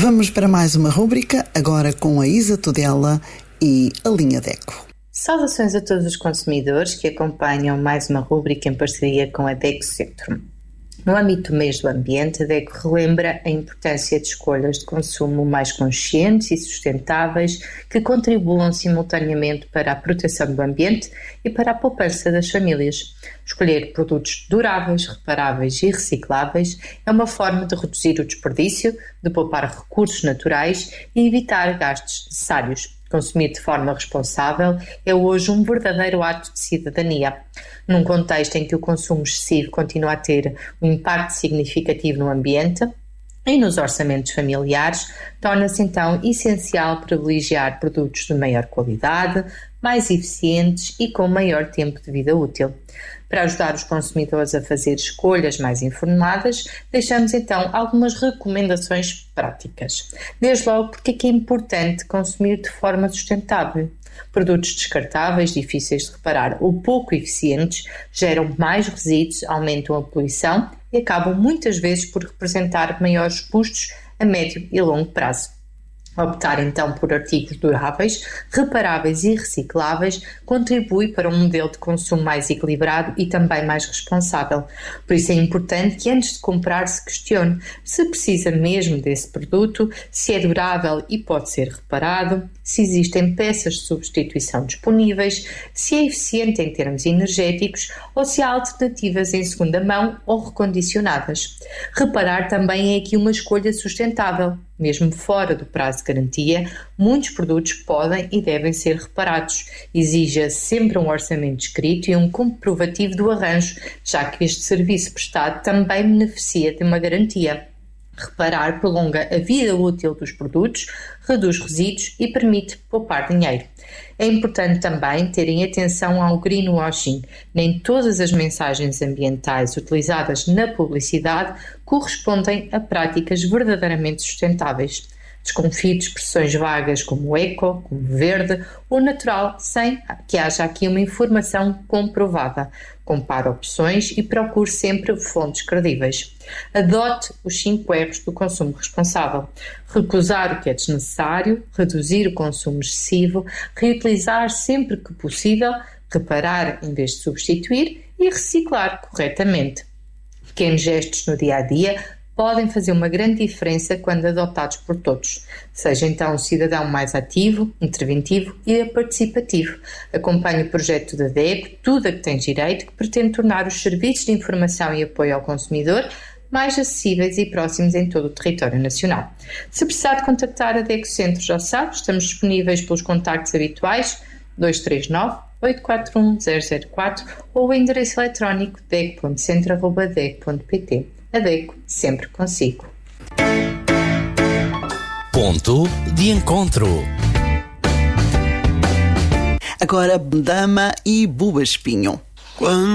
Vamos para mais uma rúbrica, agora com a Isa Tudela e a linha DECO. Saudações a todos os consumidores que acompanham mais uma rúbrica em parceria com a DECO Centro. No âmbito do mês do ambiente, a DECO relembra a importância de escolhas de consumo mais conscientes e sustentáveis que contribuam simultaneamente para a proteção do ambiente e para a poupança das famílias. Escolher produtos duráveis, reparáveis e recicláveis é uma forma de reduzir o desperdício, de poupar recursos naturais e evitar gastos necessários. Consumir de forma responsável é hoje um verdadeiro ato de cidadania. Num contexto em que o consumo excessivo continua a ter um impacto significativo no ambiente e nos orçamentos familiares, torna-se então essencial privilegiar produtos de maior qualidade, mais eficientes e com maior tempo de vida útil. Para ajudar os consumidores a fazer escolhas mais informadas, deixamos então algumas recomendações práticas. Desde logo, porque é importante consumir de forma sustentável. Produtos descartáveis, difíceis de reparar ou pouco eficientes geram mais resíduos, aumentam a poluição e acabam muitas vezes por representar maiores custos a médio e longo prazo. Optar então por artigos duráveis, reparáveis e recicláveis contribui para um modelo de consumo mais equilibrado e também mais responsável. Por isso é importante que antes de comprar se questione se precisa mesmo desse produto, se é durável e pode ser reparado, se existem peças de substituição disponíveis, se é eficiente em termos energéticos ou se há alternativas em segunda mão ou recondicionadas. Reparar também é aqui uma escolha sustentável. Mesmo fora do prazo de garantia, muitos produtos podem e devem ser reparados. Exija sempre um orçamento escrito e um comprovativo do arranjo, já que este serviço prestado também beneficia de uma garantia. Reparar prolonga a vida útil dos produtos, reduz resíduos e permite poupar dinheiro. É importante também terem atenção ao greenwashing. Nem todas as mensagens ambientais utilizadas na publicidade correspondem a práticas verdadeiramente sustentáveis. Desconfie de expressões vagas como eco, como verde ou natural, sem que haja aqui uma informação comprovada. Compare opções e procure sempre fontes credíveis. Adote os 5 R's do consumo responsável. Recusar o que é desnecessário, reduzir o consumo excessivo, reutilizar sempre que possível, reparar em vez de substituir e reciclar corretamente. Pequenos gestos no dia-a-dia podem fazer uma grande diferença quando adotados por todos. Seja então um cidadão mais ativo, interventivo e participativo. Acompanhe o projeto da DECO, Tudo a que Tens Direito, que pretende tornar os serviços de informação e apoio ao consumidor mais acessíveis e próximos em todo o território nacional. Se precisar de contactar a DECO Centro, já sabe, estamos disponíveis pelos contactos habituais 239 841 004 ou o endereço eletrónico deco.centro@deco.pt. A DECO sempre consigo. Ponto de encontro. Agora, Dama e Buba Espinho.